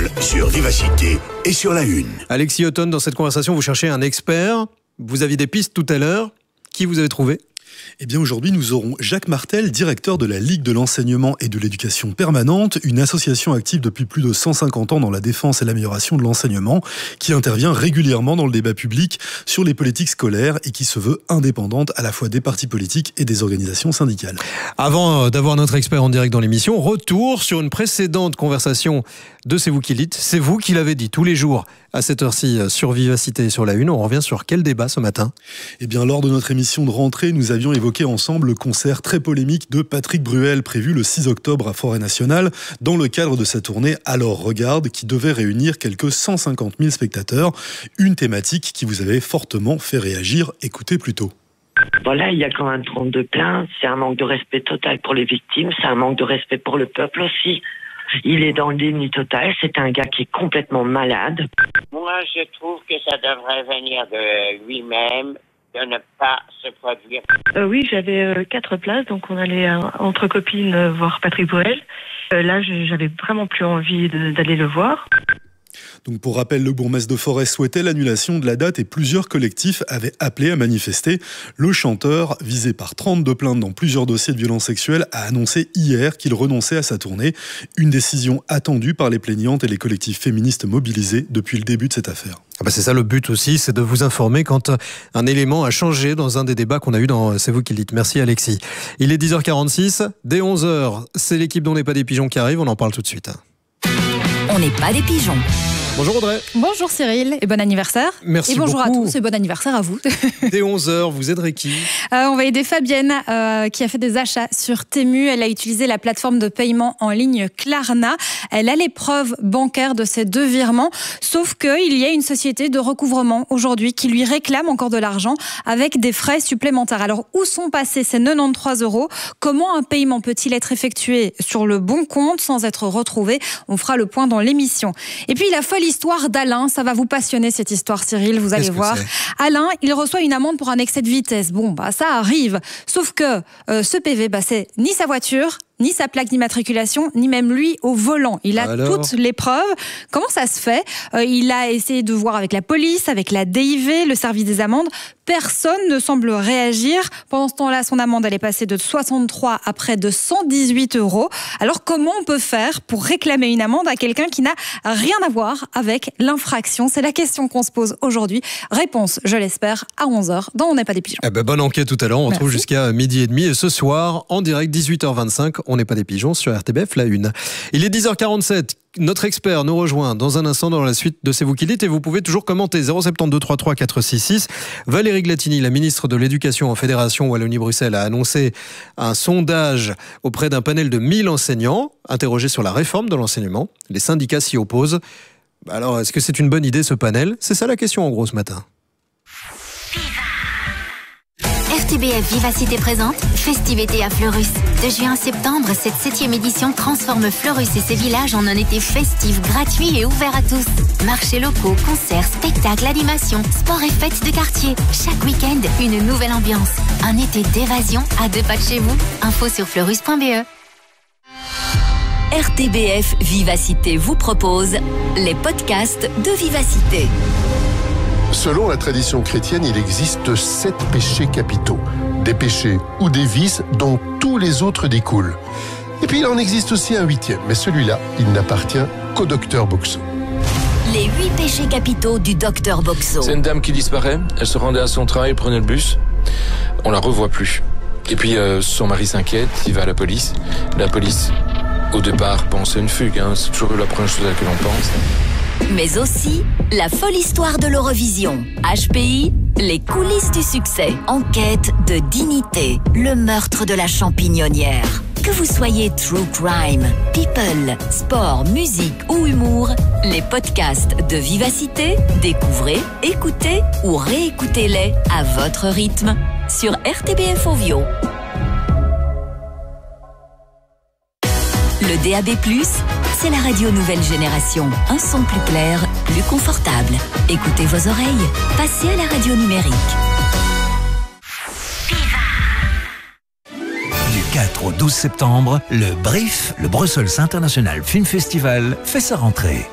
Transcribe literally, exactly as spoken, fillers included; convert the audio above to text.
parole sur Vivacité et sur la Une. Alexis Othon, dans cette conversation, vous cherchez un expert. Vous aviez des pistes tout à l'heure. Qui vous avez trouvé ? Eh bien aujourd'hui, nous aurons Jacques Martel, directeur de la Ligue de l'enseignement et de l'éducation permanente, une association active depuis plus de cent cinquante ans dans la défense et l'amélioration de l'enseignement, qui intervient régulièrement dans le débat public sur les politiques scolaires et qui se veut indépendante à la fois des partis politiques et des organisations syndicales. Avant d'avoir notre expert en direct dans l'émission, retour sur une précédente conversation de C'est vous qui dites. C'est vous qui l'avez dit tous les jours à cette heure-ci sur Vivacité et sur la Une. On revient sur quel débat ce matin ? Eh bien, lors de notre émission de rentrée, nous avions évoqué ensemble le concert très polémique de Patrick Bruel, prévu le six octobre à Forêt Nationale, dans le cadre de sa tournée Alors Regarde, qui devait réunir quelques cent cinquante mille spectateurs. Une thématique qui vous avait fortement fait réagir. Écoutez plutôt. Voilà, il y a quand même trente-deux plaintes. C'est un manque de respect total pour les victimes. C'est un manque de respect pour le peuple aussi. Il est dans le déni total. C'est un gars qui est complètement malade. Moi, je trouve que ça devrait venir de lui-même, de ne pas se produire. Euh, oui, j'avais euh, quatre places, donc on allait euh, entre copines euh, voir Patrick Bruel. Euh, là, j'avais vraiment plus envie de, d'aller le voir. Donc pour rappel, le bourgmestre de Forêt souhaitait l'annulation de la date et plusieurs collectifs avaient appelé à manifester. Le chanteur, visé par trente-deux plaintes dans plusieurs dossiers de violences sexuelles, a annoncé hier qu'il renonçait à sa tournée. Une décision attendue par les plaignantes et les collectifs féministes mobilisés depuis le début de cette affaire. Ah bah c'est ça le but aussi, c'est de vous informer quand un élément a changé dans un des débats qu'on a eu dans C'est vous qui le dites. Merci Alexis. Il est dix heures quarante-six, dès onze heures, c'est l'équipe d'On n'est pas des pigeons qui arrive, on en parle tout de suite. On n'est pas des pigeons. Bonjour Audrey. Bonjour Cyril et bon anniversaire. Merci et bonjour beaucoup. à tous et bon anniversaire à vous. Dès onze heures, vous aiderez qui ? euh, On va aider Fabienne euh, qui a fait des achats sur Temu. Elle a utilisé la plateforme de paiement en ligne Klarna. Elle a les preuves bancaires de ses deux virements, sauf qu'il y a une société de recouvrement aujourd'hui qui lui réclame encore de l'argent avec des frais supplémentaires. Alors où sont passés ces quatre-vingt-treize euros ? Comment un paiement peut-il être effectué sur le bon compte sans être retrouvé ? On fera le point dans l'émission. Et puis la folle histoire d'Alain, ça va vous passionner cette histoire Cyril, vous allez Qu'est-ce voir. Alain, il reçoit une amende pour un excès de vitesse. Bon, bah ça arrive. Sauf que euh, ce P V, bah c'est ni sa voiture, ni sa plaque d'immatriculation, ni même lui au volant. Il a Alors toutes les preuves. Comment ça se fait ? euh, Il a essayé de voir avec la police, avec la D I V, le service des amendes. Personne ne semble réagir. Pendant ce temps-là, son amende, elle est passée de soixante-trois à près de cent dix-huit euros. Alors, comment on peut faire pour réclamer une amende à quelqu'un qui n'a rien à voir avec l'infraction ? C'est la question qu'on se pose aujourd'hui. Réponse, je l'espère, à onze heures dans On n'est pas des pigeons. Eh ben, bonne enquête tout à l'heure. On Merci. retrouve jusqu'à midi et demi. Et ce soir, en direct, dix-huit heures vingt-cinq, On n'est pas des pigeons sur R T B F, la Une. Il est dix heures quarante-sept. Notre expert nous rejoint dans un instant dans la suite de C'est vous qui dites et vous pouvez toujours commenter zéro sept deux trois trois quatre six six. Valérie Glatini, la ministre de l'Éducation en Fédération Wallonie-Bruxelles, a annoncé un sondage auprès d'un panel de mille enseignants interrogés sur la réforme de l'enseignement. Les syndicats s'y opposent. Alors, est-ce que c'est une bonne idée ce panel ? C'est ça la question en gros ce matin. R T B F Vivacité présente Festivité à Fleurus. De juin à septembre, cette septième édition transforme Fleurus et ses villages en un été festif, gratuit et ouvert à tous. Marchés locaux, concerts, spectacles, animations, sports et fêtes de quartier. Chaque week-end, une nouvelle ambiance. Un été d'évasion à deux pas de chez vous. Info sur fleurus point b e. R T B F Vivacité vous propose les podcasts de Vivacité. Selon la tradition chrétienne, il existe sept péchés capitaux. Des péchés ou des vices dont tous les autres découlent. Et puis il en existe aussi un huitième, mais celui-là, il n'appartient qu'au docteur Boxo. Les huit péchés capitaux du docteur Boxo. C'est une dame qui disparaît, elle se rendait à son travail, prenait le bus, on la revoit plus. Et puis euh, son mari s'inquiète, il va à la police. La police, au départ, pense à une fugue, hein. C'est toujours la première chose à laquelle on pense. Mais aussi la folle histoire de l'Eurovision. H P I, les coulisses du succès. Enquête de dignité, le meurtre de la champignonnière. Que vous soyez true crime, people, sport, musique ou humour, les podcasts de Vivacité, découvrez, écoutez ou réécoutez-les à votre rythme sur R T B F Ovio. Le D A B plus, c'est la radio nouvelle génération. Un son plus clair, plus confortable. Écoutez vos oreilles, passez à la radio numérique. Du quatre au douze septembre, le B R I F, le Brussels International Film Festival, fait sa rentrée.